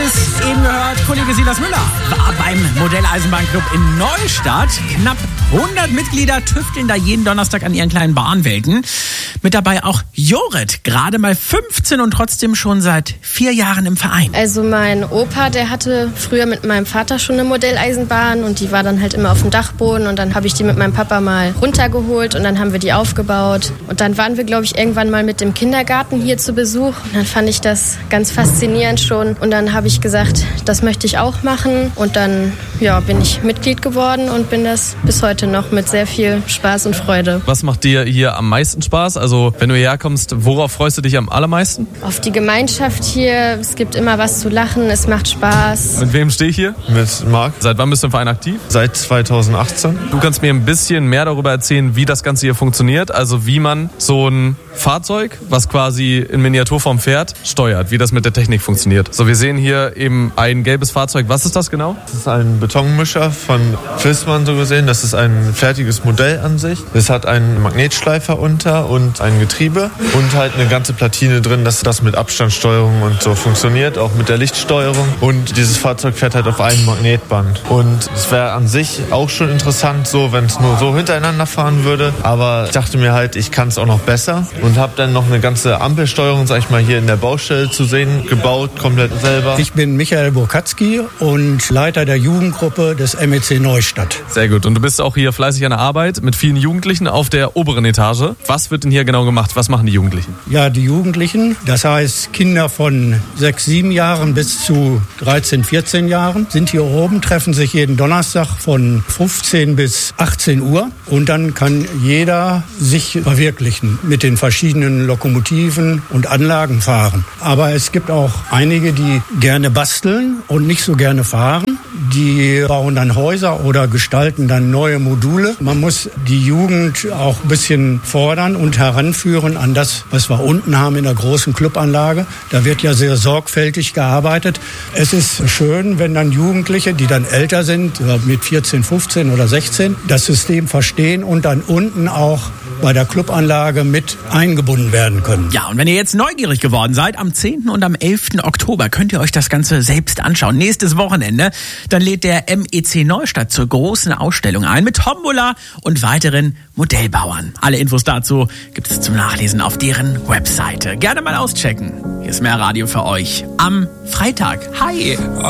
letztes eben gehört, Kollege Silas Müller war beim Modelleisenbahnclub in Neustadt. Knapp 100 Mitglieder tüfteln da jeden Donnerstag an ihren kleinen Bahnwelten. Mit dabei auch Jorrit, gerade mal 15 und trotzdem schon seit 4 Jahren im Verein. Also mein Opa, der hatte früher mit meinem Vater schon eine Modelleisenbahn und die war dann halt immer auf dem Dachboden und dann habe ich die mit meinem Papa mal runtergeholt und dann haben wir die aufgebaut. Und dann waren wir, glaube ich, irgendwann mal mit dem Kindergarten hier zu Besuch und dann fand ich das ganz faszinierend schon und dann habe ich gesagt, das möchte ich auch machen und dann bin ich Mitglied geworden und bin das bis heute noch mit sehr viel Spaß und Freude. Was macht dir hier am meisten Spaß? Also wenn du hierher kommst, worauf freust du dich am allermeisten? Auf die Gemeinschaft hier, es gibt immer was zu lachen, es macht Spaß. Mit wem stehe ich hier? Mit Marc. Seit wann bist du im Verein aktiv? Seit 2018. Du kannst mir ein bisschen mehr darüber erzählen, wie das Ganze hier funktioniert, also wie man so ein Fahrzeug, was quasi in Miniaturform fährt, steuert, wie das mit der Technik funktioniert. So, wir sehen hier eben ein gelbes Fahrzeug. Was ist das genau? Das ist ein Betonmischer von Fissmann so gesehen. Das ist ein fertiges Modell an sich. Es hat einen Magnetschleifer unter und ein Getriebe und halt eine ganze Platine drin, dass das mit Abstandssteuerung und so funktioniert, auch mit der Lichtsteuerung. Und dieses Fahrzeug fährt halt auf einem Magnetband. Und es wäre an sich auch schon interessant, so wenn es nur so hintereinander fahren würde. Aber ich dachte mir halt, ich kann es auch noch besser. Und habe dann noch eine ganze Ampelsteuerung, sag ich mal, hier in der Baustelle zu sehen, gebaut, komplett selber. Ich bin Michael Burkatzky und Leiter der Jugendgruppe des MEC Neustadt. Sehr gut. Und du bist auch hier fleißig an der Arbeit mit vielen Jugendlichen auf der oberen Etage. Was wird denn hier genau gemacht? Was machen die Jugendlichen? Ja, die Jugendlichen, das heißt Kinder von 6, 7 Jahren bis zu 13, 14 Jahren, sind hier oben, treffen sich jeden Donnerstag von 15 bis 18 Uhr. Und dann kann jeder sich verwirklichen mit den verschiedenen Lokomotiven und Anlagen fahren. Aber es gibt auch einige, die gerne basteln und nicht so gerne fahren. Die bauen dann Häuser oder gestalten dann neue Module. Man muss die Jugend auch ein bisschen fordern und heranführen an das, was wir unten haben in der großen Clubanlage. Da wird ja sehr sorgfältig gearbeitet. Es ist schön, wenn dann Jugendliche, die dann älter sind, mit 14, 15 oder 16, das System verstehen und dann unten auch bei der Clubanlage mit eingebunden werden können. Ja, und wenn ihr jetzt neugierig geworden seid, am 10. und am 11. Oktober könnt ihr euch das Ganze selbst anschauen. Nächstes Wochenende, dann lädt der MEC Neustadt zur großen Ausstellung ein mit Tombola und weiteren Modellbauern. Alle Infos dazu gibt es zum Nachlesen auf deren Webseite. Gerne mal auschecken. Hier ist mehr Radio für euch am Freitag. Hi!